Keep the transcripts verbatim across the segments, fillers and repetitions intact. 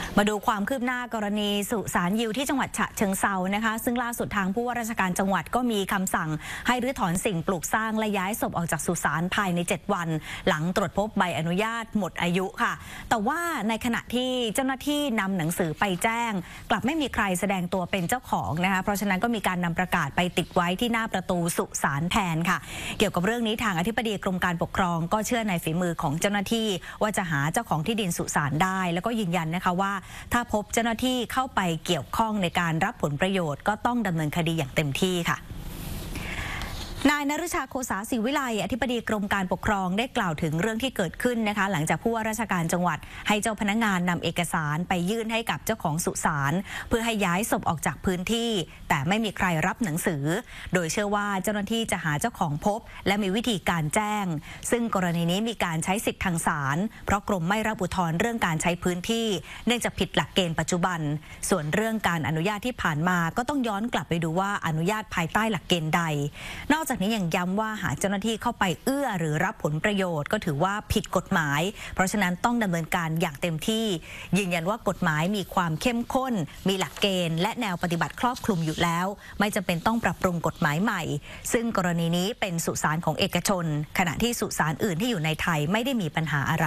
มาดูความคืบหน้ากรณีสุสานยิวที่จังหวัดฉะเชิงเทรานะคะซึ่งล่าสุดทางผู้ว่าราชการจังหวัดก็มีคำสั่งให้รื้อถอนสิ่งปลูกสร้างและย้ายศพออกจากสุสานภายในเจ็ดวันหลังตรวจพบใบอนุญาตหมดอายุค่ะแต่ว่าในขณะที่เจ้าหน้าที่นำหนังสือไปแจ้งกลับไม่มีใครแสดงตัวเป็นเจ้าของนะคะเพราะฉะนั้นก็มีการนำประกาศไปติดไว้ที่หน้าประตูสุสานแทนค่ะเกี่ยวกับเรื่องนี้ทางอธิบดีกรมการปกครองก็เชื่อในฝีมือของเจ้าหน้าที่ว่าจะหาเจ้าของที่ดินสุสานได้แล้วก็ยืนยันนะคะว่าถ้าพบเจ้าหน้าที่เข้าไปเกี่ยวข้องในการรับผลประโยชน์ก็ต้องดำเนินคดีอย่างเต็มที่ค่ะนายนฤชาโคสาศิวิไลอธิบดีกรมการปกครองได้กล่าวถึงเรื่องที่เกิดขึ้นนะคะหลังจากผู้ว่าราชการจังหวัดให้เจ้าพนักงานนำเอกสารไปยื่นให้กับเจ้าของสุสานเพื่อให้ย้ายศพออกจากพื้นที่แต่ไม่มีใครรับหนังสือโดยเชื่อว่าเจ้าหน้าที่จะหาเจ้าของพบและมีวิธีการแจ้งซึ่งกรณีนี้มีการใช้สิทธิ์ทางศาลเพราะกรมไม่รับอุทธรณ์เรื่องการใช้พื้นที่เนื่องจากผิดหลักเกณฑ์ปัจจุบันส่วนเรื่องการอนุญาตที่ผ่านมาก็ต้องย้อนกลับไปดูว่าอนุญาตภายใต้หลักเกณฑ์ใดนอกจากนี้ยังย้ำว่าหากเจ้าหน้าที่เข้าไปเอื้อหรือรับผลประโยชน์ก็ถือว่าผิดกฎหมายเพราะฉะนั้นต้องดำเนินการอย่างเต็มที่ยืนยันว่ากฎหมายมีความเข้มข้นมีหลักเกณฑ์และแนวปฏิบัติครอบคลุมอยู่แล้วไม่จำเป็นต้องปรับปรุงกฎหมายใหม่ซึ่งกรณีนี้เป็นสุสานของเอกชนขณะที่สุสานอื่นที่อยู่ในไทยไม่ได้มีปัญหาอะไร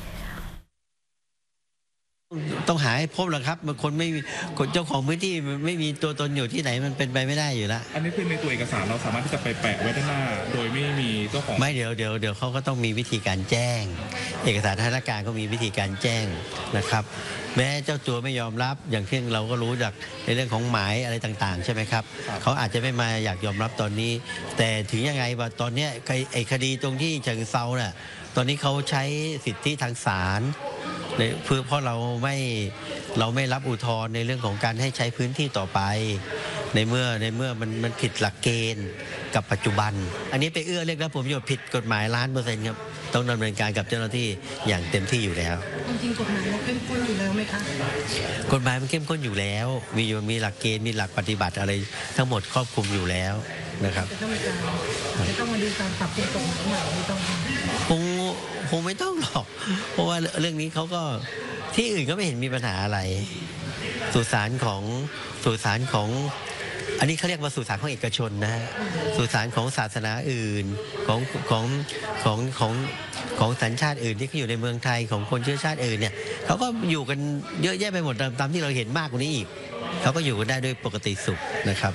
ต้องหาให้พบหรอกครับบางคนไม่มีคนเจ้าของพื้นที่ไม่มีตัวตนอยู่ที่ไหนมันเป็นไปไม่ได้อยู่แล้วอันนี้คือในตัวเอกสารเราสามารถที่จะไปแปะไว้ด้านหน้าโดยไม่มีเจ้าของไม่เดี๋ยวเดี๋ยวเดี๋ยวเขาก็ต้องมีวิธีการแจ้งเอกสารทางราชการก็มีวิธีการแจ้งนะครับแม้เจ้าตัวไม่ยอมรับอย่างที่เราก็รู้จากในเรื่องของหมายอะไรต่างๆใช่ไหมครับเขาอาจจะไม่มาอยากยอมรับตอนนี้แต่ถึงยังไงว่าตอนนี้ไอ้คดีตรงที่เชิงเซาเนี่ยตอนนี้เขาใช้สิทธิทางศาลเพื่อเพราะเราไม่เราไม่รับอุทธรณ์ในเรื่องของการให้ใช้พื้นที่ต่อไปในเมื่อในเมื่อมันมันผิดหลักเกณฑ์กับปัจจุบันอันนี้ไปเอื้อเรียกรับผลประโยชน์ผิดกฎหมายล้านเปอร์เซ็นต์ครับต้องดำเนินการกับเจ้าหน้าที่อย่างเต็มที่อยู่แล้วจริงๆกฎหมายมันเข้มข้นอยู่แล้วไหมคะกฎหมายมันเข้มข้นอยู่แล้วมีมีหลักเกณฑ์มีหลักปฏิบัติอะไรทั้งหมดครอบคลุมอยู่แล้วนะครับจะต้องมีการจะต้องมาดูการปรับปรุงกฎหมายใหม่ไม่ต้องคงคงไม่ต้องหรอกเพราะว่าเรื่องนี้เขาก็ที่อื่นก็ไม่เห็นมีปัญหาอะไรสุสานของสุสานของอันนี้เขาเรียกว่าสุสานของเอกชนนะสุสานของศาสนาอื่นของของของของของสัญชาติอื่นที่เขาอยู่ในเมืองไทยของคนเชื้อชาติอื่นเนี่ยเขาก็อยู่กันเยอะแยะไปหมดตามที่เราเห็นมากกว่านี้อีกเขาก็อยู่กันได้ด้วยปกติสุขนะครับ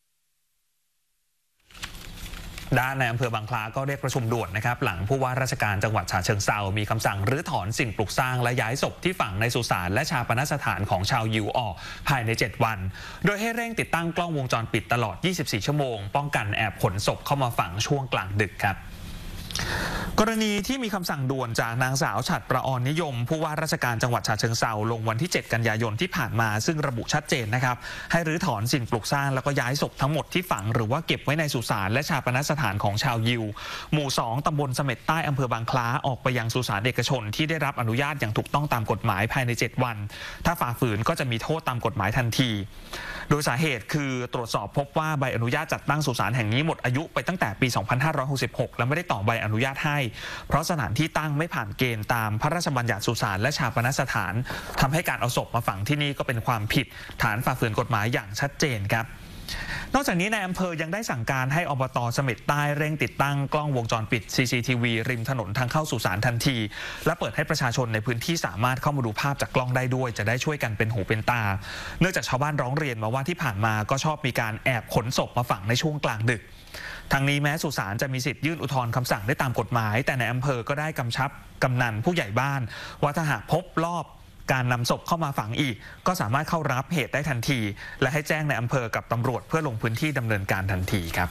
ด้านในอำเภอบางคล้าก็เรียกประชุมด่วนนะครับหลังผู้ว่าราชการจังหวัดฉะเชิงเทรามีคำสั่งรื้อถอนสิ่งปลูกสร้างและย้ายศพที่ฝังในสุสานและชาปนสถานของชาวยิวออกภายในเจ็ดวันโดยให้เร่งติดตั้งกล้องวงจรปิดตลอดยี่สิบสี่ชั่วโมงป้องกันแอบขนศพเข้ามาฝังช่วงกลางดึกครับกรณีที่มีคำสั่งด่วนจากนางสาวฉัตรประออนนิยมผู้ว่าราชการจังหวัดฉะเชิงเทราลงวันที่เจ็ดกันยายนที่ผ่านมาซึ่งระบุชัดเจนนะครับให้รื้อถอนสิ่งปลูกสร้างแล้วก็ย้ายศพทั้งหมดที่ฝังหรือว่าเก็บไว้ในสุสานและชาปนสถานของชาวยิวหมู่สองตำบลเสม็ดใต้อำเภอบางคล้าออกไปยังสุสานเอกชนที่ได้รับอนุญาตอย่างถูกต้องตามกฎหมายภายในเจ็ดวันถ้าฝ่าฝืนก็จะมีโทษตามกฎหมายทันทีโดยสาเหตุคือตรวจสอบพบว่าใบอนุญาตจัดตั้งสุสานแห่งนี้หมดอายุไปตั้งแต่ปีสองพันห้าร้อยหกสิบหกและไม่ได้ต่อใบอนุญาตให้เพราะสถานที่ตั้งไม่ผ่านเกณฑ์ตามพระราชบัญญัติสุสานและชาปนสถานทำให้การเอาศพมาฝังที่นี่ก็เป็นความผิดฐานฝ่าฝืนกฎหมายอย่างชัดเจนครับนอกจากนี้ในอำเภอยังได้สั่งการให้อบต.เสม็ดใต้เร่งติดตั้งกล้องวงจรปิด ซี ซี ที วี ริมถนนทางเข้าสุสานทันทีและเปิดให้ประชาชนในพื้นที่สามารถเข้ามาดูภาพจากกล้องได้ด้วยจะได้ช่วยกันเป็นหูเป็นตาเนื่องจากชาวบ้านร้องเรียนมาว่าที่ผ่านมาก็ชอบมีการแอบขนศพมาฝังในช่วงกลางดึกทางนี้แม้สุสานจะมีสิทธิ์ยื่นอุทธรณ์คำสั่งได้ตามกฎหมายแต่ในอำเภอก็ได้กำชับกำนันผู้ใหญ่บ้านว่าถ้าหากพบรอบการนำศพเข้ามาฝังอีกก็สามารถเข้ารับเหตุได้ทันทีและให้แจ้งในอำเภอกับตำรวจเพื่อลงพื้นที่ดำเนินการทันทีครับ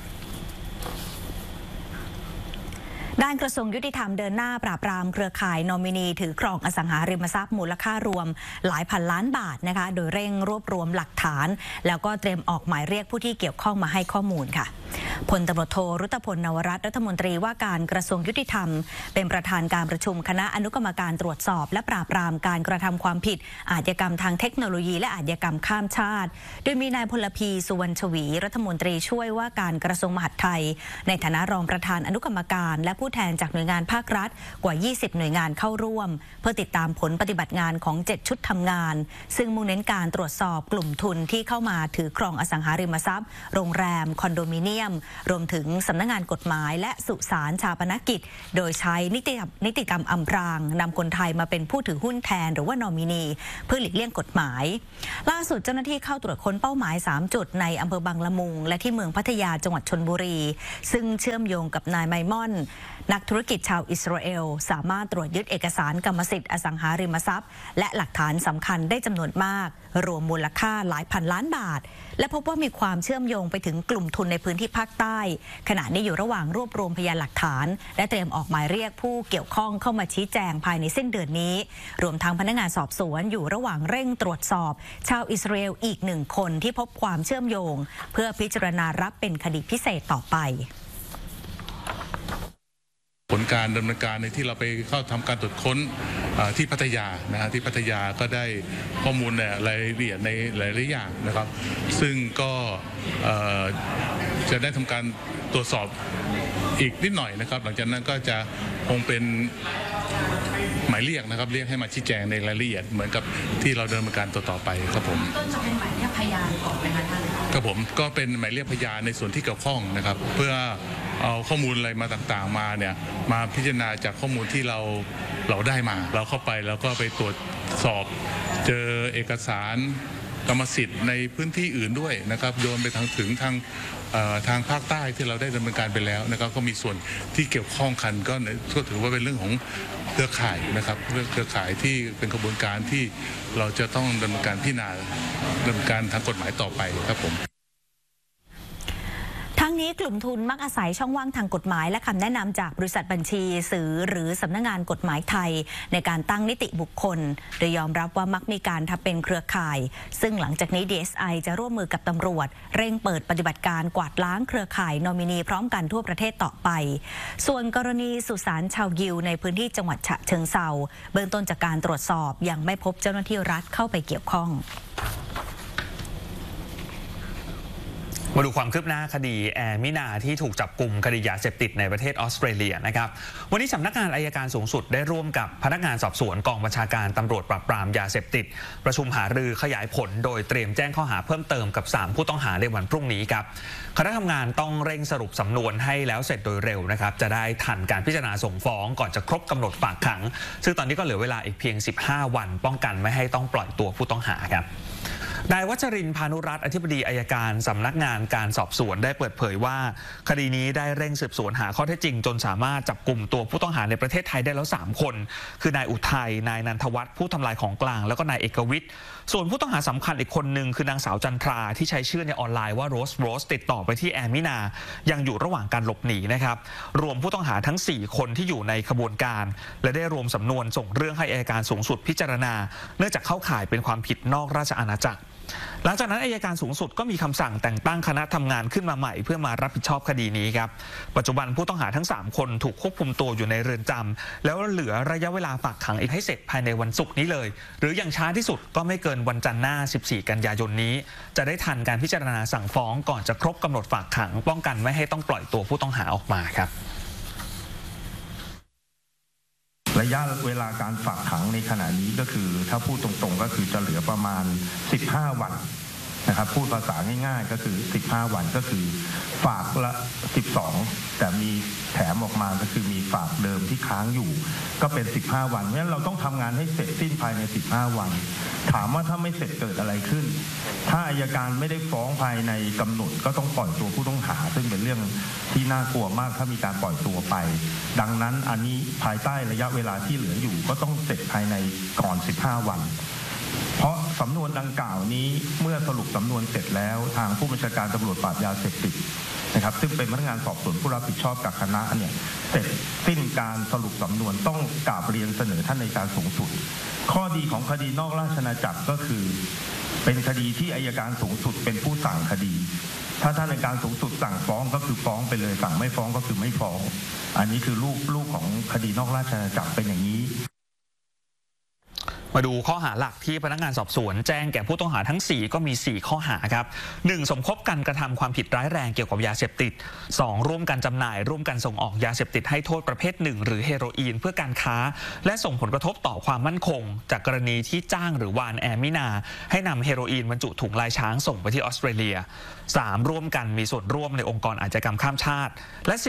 ด้านกระทรวงยุติธรรมเดินหน้าปราบปรามเครือข่ายนอมินีถือครองอสังหาริมทรัพย์มูลค่ารวมหลายพันล้านบาทนะคะโดยเร่งรวบรวมหลักฐานแล้วก็เตรียมออกหมายเรียกผู้ที่เกี่ยวข้องมาให้ข้อมูลค่ะพลตำรวจโทรุตพลนวรัตน์รัฐมนตรีว่าการกระทรวงยุติธรรมเป็นประธานการประชุมคณะอนุกรรมการตรวจสอบและปราบปรามการกระทำความผิดอาชญากรรมทางเทคโนโลยีและอาชญากรรมข้ามชาติโดยมีนายพลพีสุวรรณชวีรัฐมนตรีช่วยว่าการกระทรวงมหาดไทยในฐานะรองประธานอนุกรรมการและผู้แทนจากหน่วยงานภาครัฐกว่ายี่สิบหน่วยงานเข้าร่วมเพื่อติดตามผลปฏิบัติงานของเจ็ดชุดทำงานซึ่งมุ่งเน้นการตรวจสอบกลุ่มทุนที่เข้ามาถือครองอสังหาริมทรัพย์โรงแรมคอนโดมิเนียมรวมถึงสำนักงานกฎหมายและสุสานชาปนกิจโดยใช้นิตินิติกรรมอำพรางนำคนไทยมาเป็นผู้ถือหุ้นแทนหรือว่านอมินีเพื่อหลีกเลี่ยงกฎหมายล่าสุดเจ้าหน้าที่เข้าตรวจค้นเป้าหมายสามจุดในอำเภอบางละมุงและที่เมืองพัทยาจังหวัดชลบุรีซึ่งเชื่อมโยงกับนายไมมอนนักธุรกิจชาวอิสราเอลสามารถตรวจยึดเอกสารกรรมสิทธิ์อสังหาริมทรัพย์และหลักฐานสำคัญได้จำนวนมากรวมมูลค่าหลายพันล้านบาทและพบว่ามีความเชื่อมโยงไปถึงกลุ่มทุนในพื้นที่ภาคใต้ขณะนี้อยู่ระหว่างรวบรวมพยานหลักฐานและเตรียมออกหมายเรียกผู้เกี่ยวข้องเข้ามาชี้แจงภายในสิ้นเดือนนี้รวมทั้งพนักงานสอบสวนอยู่ระหว่างเร่งตรวจสอบชาวอิสราเอลอีกหนึ่งคนที่พบความเชื่อมโยงเพื่อพิจารณารับเป็นคดีพิเศษต่อไปผลการดำเนินการในที่เราไปเข้าทำการตรวจค้นที่พัทยานะฮะที่พัทยาก็ได้ข้อมูลในรายละเอียดในหลายๆอย่างนะครับซึ่งก็จะได้ทำการตรวจสอบอีกนิดหน่อยนะครับหลังจากนั้นก็จะคงเป็นหมายเรียกนะครับเรียกให้มาชี้แจงในรายละเอียดเหมือนกับที่เราดำเนินการต่อไปครับผมต้นจะเป็นหมายเรียกพยานก่อนนะคะท่านครับผมก็เป็นหมายเรียกพยานในส่วนที่เกี่ยวข้องนะครับเพื่อเอาข้อมูลอะไรมาต่างๆมาเนี่ยมาพิจารณาจากข้อมูลที่เราเราได้มาเราเข้าไปแล้วก็ไปตรวจสอบเจอเอกสารกรรมสิทธิ์ในพื้นที่อื่นด้วยนะครับโยนไปทางถึงทางทางภาคใต้ที่เราได้ดำเนินการไปแล้วนะครับก็มีส่วนที่เกี่ยวข้องกันก็ถือว่าเป็นเรื่องของเครือข่ายนะครับเรื่องเครือข่ายที่เป็นกระบวนการที่เราจะต้องดำเนินการพิจารณาดำเนินการทางกฎหมายต่อไปครับผมทั้งนี้กลุ่มทุนมักอาศัยช่องว่างทางกฎหมายและคำแนะนำจากบริษัทบัญชีสื่อหรือสำนักงานกฎหมายไทยในการตั้งนิติบุคคลโดยยอมรับว่ามักมีการทำเป็นเครือข่ายซึ่งหลังจากนี้ ดี เอส ไอ จะร่วมมือกับตำรวจเร่งเปิดปฏิบัติการกวาดล้างเครือข่ายนอมินีพร้อมกันทั่วประเทศต่อไปส่วนกรณีสุสานชาวยิวในพื้นที่จังหวัดฉะเชิงเทราเบื้องต้นจากการตรวจสอบยังไม่พบเจ้าหน้าที่รัฐเข้าไปเกี่ยวข้องมาดูความคืบหน้าคดีแอร์มินาที่ถูกจับกลุ่มคดียาเสพติดในประเทศออสเตรเลียนะครับวันนี้สำนักงานอัยการสูงสุดได้ร่วมกับพนักงานสอบสวนกองบัญชาการตำรวจปราบปรามยาเสพติดประชุมหารือขยายผลโดยเตรียมแจ้งข้อหาเพิ่มเติมกับสามผู้ต้องหาในวันพรุ่งนี้ครับคณะทำงานต้องเร่งสรุปสำนวนให้แล้วเสร็จโดยเร็วนะครับจะได้ทันการพิจารณาส่งฟ้องก่อนจะครบกำหนดฝากขังซึ่งตอนนี้ก็เหลือเวลาอีกเพียงสิบห้าวันป้องกันไม่ให้ต้องปล่อยตัวผู้ต้องหาครับนายวัชรินทร์พานุรัตน์อธิบดีอัยการสำนักงานการสอบสวนได้เปิดเผยว่าคดีนี้ได้เร่งสืบสวนหาข้อเท็จจริงจนสามารถจับกลุ่มตัวผู้ต้องหาในประเทศไทยได้แล้วสามคนคือนายอุทัยนายนันทวัฒน์ผู้ทำลายของกลางแล้วก็นายเอกวิทย์ส่วนผู้ต้องหาสำคัญอีกคนหนึ่งคือนางสาวจันทราที่ใช้ชื่อในออนไลน์ว่าโรสโรสติดต่อไปที่แอร์มินายังอยู่ระหว่างการหลบหนีนะครับรวมผู้ต้องหาทั้งสี่คนที่อยู่ในขบวนการและได้รวมสำนวนส่งเรื่องให้อัยการสูงสุดพิจารณาเนื่องจากเข้าข่ายเป็นความผิดนอกราชอาณาจักรหลังจากนั้นอัยการสูงสุดก็มีคำสั่งแต่งตั้งคณะทำงานขึ้นมาใหม่เพื่อมารับผิดชอบคดีนี้ครับปัจจุบันผู้ต้องหาทั้งสามคนถูกควบคุมตัวอยู่ในเรือนจำแล้วเหลือระยะเวลาฝากขังอีกให้เสร็จภายในวันศุกร์นี้เลยหรืออย่างช้าที่สุดก็ไม่เกินวันจันทร์หน้าสิบสี่กันยายนนี้จะได้ทันการพิจารณาสั่งฟ้องก่อนจะครบกำหนดฝากขังป้องกันไม่ให้ต้องปล่อยตัวผู้ต้องหาออกมาครับระยะเวลาการฝากขังในขณะนี้ก็คือถ้าพูดตรงๆก็คือจะเหลือประมาณสิบห้าวันนะครับพูดภาษาง่ายๆก็คือสิบห้าวันก็คือฝากละสิบสองแต่มีแถมออกมาก็คือมีฝากเดิมที่ค้างอยู่ก็เป็นสิบห้าวันเพราะฉะนั้นเราต้องทำงานให้เสร็จสิ้นภายในสิบห้าวันถามว่าถ้าไม่เสร็จเกิดอะไรขึ้นถ้าอัยการไม่ได้ฟ้องภายในกำหนดก็ต้องปล่อยตัวผู้ต้องหาซึ่งเป็นเรื่องที่น่ากลัวมากถ้ามีการปล่อยตัวไปดังนั้นอันนี้ภายใต้ระยะเวลาที่เหลืออยู่ก็ต้องเสร็จภายในก่อนสิบห้าวันเพราะสำนวนดังกล่าวนี้เมื่อสรุปสำนวนเสร็จแล้วทางผู้บัญชาการตำรวจปราบยาเสพติดนะครับซึ่งเป็นพนักงานสอบสวนผู้รับผิดชอบกับคณะเนี่ยเสร็จสิ้นการสรุปสำนวนต้องกราบเรียนเสนอท่านอัยการสูงสุดข้อดีของคดีนอกราชอาณาจักรก็คือเป็นคดีที่อัยการสูงสุดเป็นผู้สั่งคดีถ้าท่านอัยการสูงสุดสั่งฟ้องก็คือฟ้องไปเลยสั่งไม่ฟ้องก็คือไม่ฟ้องอันนี้คือรูปรูปของคดีนอกราชอาณาจักรเป็นอย่างนี้มาดูข้อหาหลักที่พนักงานสอบสวนแจ้งแก่ผู้ต้องหาทั้งสี่ก็มีสี่ข้อหาครับหนึ่งสมคบกันกระทำความผิดร้ายแรงเกี่ยวกับยาเสพติดสองร่วมกันจำหน่ายร่วมกันส่งออกยาเสพติดให้โทษประเภทหนึ่งหรือเฮโรอีนเพื่อการค้าและส่งผลกระทบต่อความมั่นคงจากกรณีที่จ้างหรือวานแอร์มินาให้นำเฮโรอีนบรรจุถุงลายช้างส่งไปที่ออสเตรเลียสามร่วมกันมีส่วนร่วมในองค์กรอาชญากรรมข้ามชาติและ